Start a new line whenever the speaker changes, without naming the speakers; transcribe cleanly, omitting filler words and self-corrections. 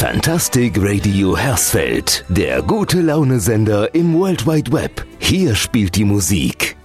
Fantastic Radio Hersfeld, der gute Laune-Sender im World Wide Web. Hier spielt die Musik